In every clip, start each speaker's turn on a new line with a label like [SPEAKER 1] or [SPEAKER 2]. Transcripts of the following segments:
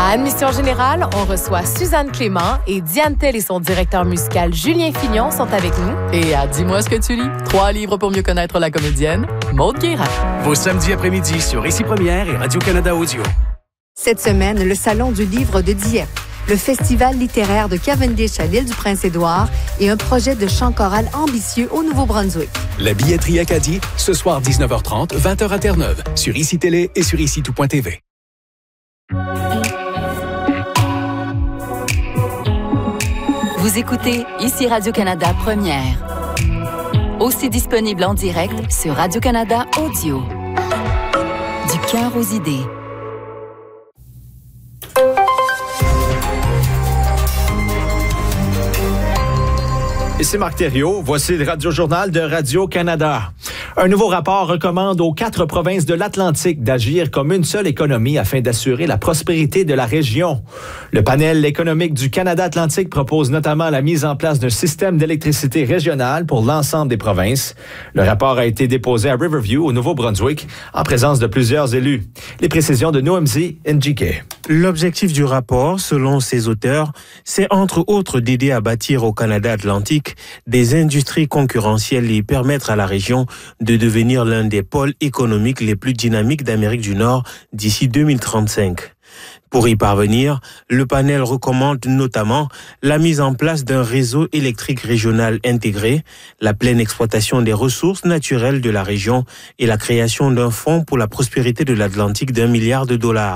[SPEAKER 1] À Admission Générale, on reçoit Suzanne Clément et Diane Tell et son directeur musical Julien Fignon sont avec nous. Et à Dis-moi ce que tu lis, 3 livres pour mieux connaître la comédienne, Maude Guérin.
[SPEAKER 2] Vos samedis après-midi sur Ici Première et Radio-Canada Audio.
[SPEAKER 3] Cette semaine, le Salon du livre de Dieppe, le festival littéraire de Cavendish à l'île du Prince-Édouard et un projet de chant choral ambitieux au Nouveau-Brunswick.
[SPEAKER 2] La billetterie Acadie, ce soir 19h30, 20h à Terre-Neuve, sur ICI Télé et sur ICI-tout.tv.
[SPEAKER 4] Vous écoutez Ici Radio-Canada Première. Aussi disponible en direct sur Radio-Canada Audio. Du cœur aux idées.
[SPEAKER 5] Ici Marc Thériault, voici le Radio-Journal de Radio-Canada. Un nouveau rapport recommande aux 4 provinces de l'Atlantique d'agir comme une seule économie afin d'assurer la prospérité de la région. Le panel économique du Canada Atlantique propose notamment la mise en place d'un système d'électricité régional pour l'ensemble des provinces. Le rapport a été déposé à Riverview, au Nouveau-Brunswick, en présence de plusieurs élus. Les précisions de Noemzi Njike.
[SPEAKER 6] L'objectif du rapport, selon ses auteurs, c'est entre autres d'aider à bâtir au Canada Atlantique des industries concurrentielles et permettre à la région de devenir l'un des pôles économiques les plus dynamiques d'Amérique du Nord d'ici 2035. Pour y parvenir, le panel recommande notamment la mise en place d'un réseau électrique régional intégré, la pleine exploitation des ressources naturelles de la région et la création d'un fonds pour la prospérité de l'Atlantique d'$1 milliard.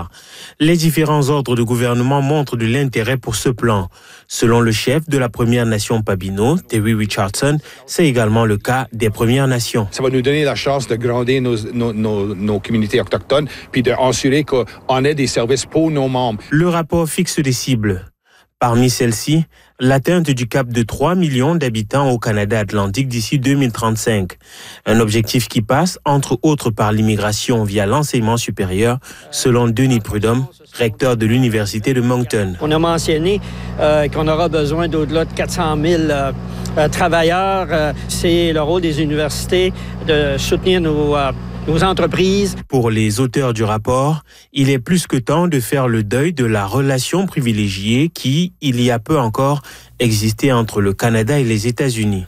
[SPEAKER 6] Les différents ordres de gouvernement montrent de l'intérêt pour ce plan. Selon le chef de la Première Nation Pabino, Terry Richardson, c'est également le cas des Premières Nations.
[SPEAKER 7] Ça va nous donner la chance de grandir nos communautés autochtones puis d'assurer qu'on ait des services pour nos membres.
[SPEAKER 6] Le rapport fixe des cibles. Parmi celles-ci, l'atteinte du cap de 3 millions d'habitants au Canada Atlantique d'ici 2035. Un objectif qui passe, entre autres, par l'immigration via l'enseignement supérieur, selon Denis Prudhomme, recteur de l'Université de Moncton.
[SPEAKER 8] On a mentionné qu'on aura besoin d'au-delà de 400 000 travailleurs. C'est le rôle des universités de soutenir nos entreprises.
[SPEAKER 6] Pour les auteurs du rapport, il est plus que temps de faire le deuil de la relation privilégiée qui, il y a peu encore, existait entre le Canada et les États-Unis.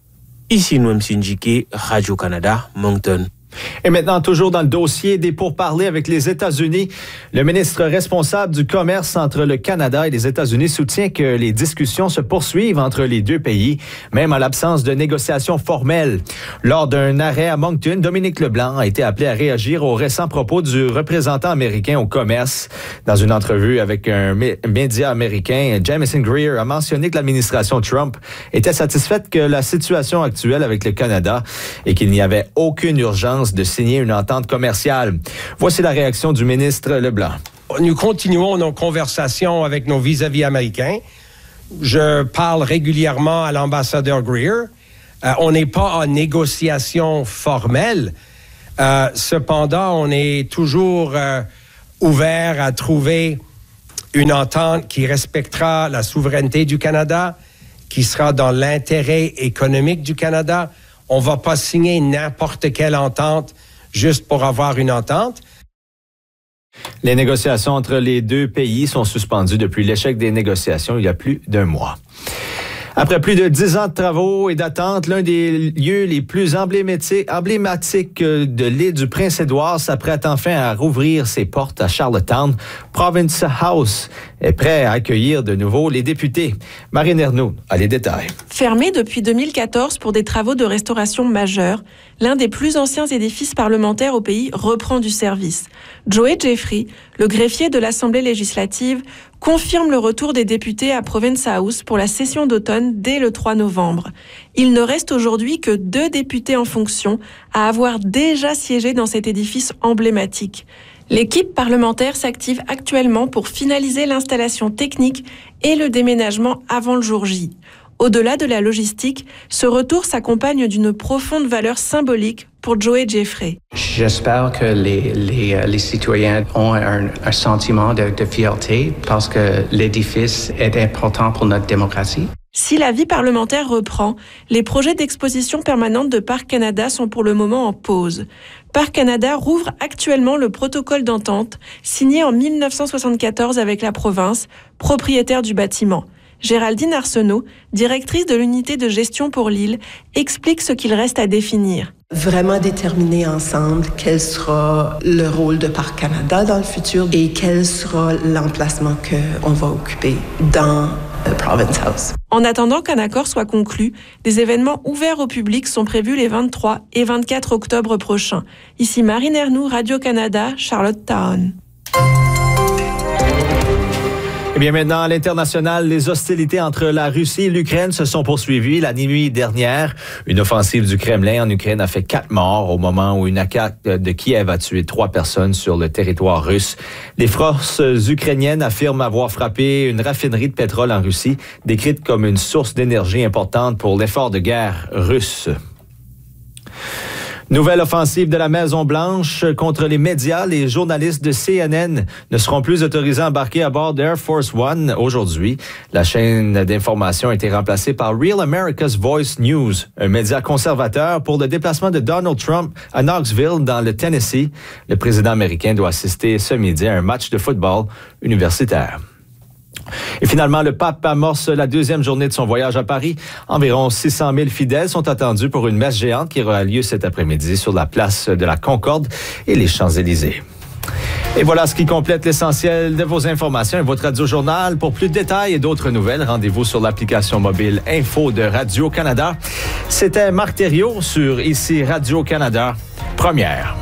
[SPEAKER 6] Ici Noemzi Njike, Radio-Canada, Moncton.
[SPEAKER 5] Et maintenant, toujours dans le dossier des pourparlers avec les États-Unis, le ministre responsable du commerce entre le Canada et les États-Unis soutient que les discussions se poursuivent entre les deux pays, même en l'absence de négociations formelles. Lors d'un arrêt à Moncton, Dominique Leblanc a été appelé à réagir aux récents propos du représentant américain au commerce. Dans une entrevue avec un média américain, Jamieson Greer a mentionné que l'administration Trump était satisfaite que la situation actuelle avec le Canada et qu'il n'y avait aucune urgence de signer une entente commerciale. Voici la réaction du ministre Leblanc.
[SPEAKER 9] Nous continuons nos conversations avec nos vis-à-vis américains. Je parle régulièrement à l'ambassadeur Greer. On n'est pas en négociation formelle. Cependant, on est toujours ouvert à trouver une entente qui respectera la souveraineté du Canada, qui sera dans l'intérêt économique du Canada. On ne va pas signer n'importe quelle entente juste pour avoir une entente.
[SPEAKER 5] Les négociations entre les deux pays sont suspendues depuis l'échec des négociations il y a plus d'1 mois. Après plus de 10 ans de travaux et d'attente, l'un des lieux les plus emblématiques de l'île du Prince-Édouard s'apprête enfin à rouvrir ses portes à Charlottetown. Province House est prêt à accueillir de nouveau les députés. Marine Ernoult a les détails.
[SPEAKER 10] Fermé depuis 2014 pour des travaux de restauration majeurs, l'un des plus anciens édifices parlementaires au pays reprend du service. Joey Jeffrey, le greffier de l'Assemblée législative, confirme le retour des députés à Province House pour la session d'automne dès le 3 novembre. Il ne reste aujourd'hui que 2 députés en fonction à avoir déjà siégé dans cet édifice emblématique. L'équipe parlementaire s'active actuellement pour finaliser l'installation technique et le déménagement avant le jour J. Au-delà de la logistique, ce retour s'accompagne d'une profonde valeur symbolique pour Joey Jeffrey.
[SPEAKER 11] J'espère que les citoyens ont un sentiment de fierté parce que l'édifice est important pour notre démocratie.
[SPEAKER 10] Si la vie parlementaire reprend, les projets d'exposition permanente de Parcs Canada sont pour le moment en pause. Parcs Canada rouvre actuellement le protocole d'entente signé en 1974 avec la province, propriétaire du bâtiment. Géraldine Arsenault, directrice de l'unité de gestion pour l'île, explique ce qu'il reste à définir.
[SPEAKER 12] Vraiment déterminer ensemble quel sera le rôle de Parcs Canada dans le futur et quel sera l'emplacement qu'on va occuper dans le Province House.
[SPEAKER 10] En attendant qu'un accord soit conclu, des événements ouverts au public sont prévus les 23 et 24 octobre prochains. Ici Marine Ernoult, Radio-Canada, Charlottetown.
[SPEAKER 5] Eh bien, maintenant, à l'international, les hostilités entre la Russie et l'Ukraine se sont poursuivies la nuit dernière. Une offensive du Kremlin en Ukraine a fait 4 morts au moment où une attaque de Kiev a tué 3 personnes sur le territoire russe. Les forces ukrainiennes affirment avoir frappé une raffinerie de pétrole en Russie, décrite comme une source d'énergie importante pour l'effort de guerre russe. Nouvelle offensive de la Maison-Blanche contre les médias. Les journalistes de CNN ne seront plus autorisés à embarquer à bord d'Air Force One aujourd'hui. La chaîne d'information a été remplacée par Real America's Voice News, un média conservateur pour le déplacement de Donald Trump à Knoxville, dans le Tennessee. Le président américain doit assister ce midi à un match de football universitaire. Et finalement, le pape amorce la 2e journée de son voyage à Paris. Environ 600 000 fidèles sont attendus pour une messe géante qui aura lieu cet après-midi sur la place de la Concorde et les Champs-Élysées. Et voilà ce qui complète l'essentiel de vos informations et votre radio-journal. Pour plus de détails et d'autres nouvelles, rendez-vous sur l'application mobile Info de Radio-Canada. C'était Marc Thériault sur Ici Radio-Canada, première.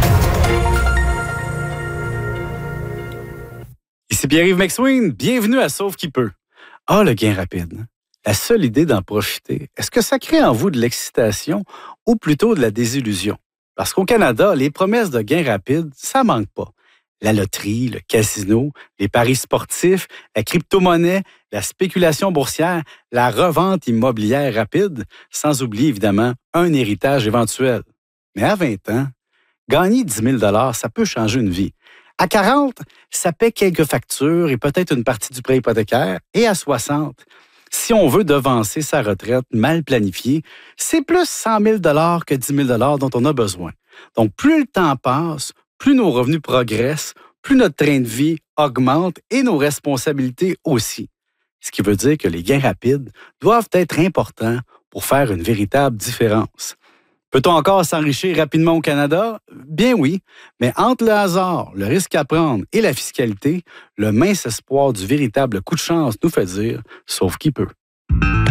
[SPEAKER 13] Ici Pierre-Yves McSween, bienvenue à Sauve qui peut. Ah, le gain rapide. La seule idée d'en profiter, est-ce que ça crée en vous de l'excitation ou plutôt de la désillusion? Parce qu'au Canada, les promesses de gains rapides, ça manque pas. La loterie, le casino, les paris sportifs, la crypto-monnaie, la spéculation boursière, la revente immobilière rapide, sans oublier évidemment un héritage éventuel. Mais à 20 ans, gagner 10 000 $, ça peut changer une vie. À 40, ça paie quelques factures et peut-être une partie du prêt hypothécaire. Et à 60, si on veut devancer sa retraite mal planifiée, c'est plus 100 000 $ que 10 000 $ dont on a besoin. Donc, plus le temps passe, plus nos revenus progressent, plus notre train de vie augmente et nos responsabilités aussi. Ce qui veut dire que les gains rapides doivent être importants pour faire une véritable différence. Peut-on encore s'enrichir rapidement au Canada? Bien oui, mais entre le hasard, le risque à prendre et la fiscalité, le mince espoir du véritable coup de chance nous fait dire « sauf qui peut ».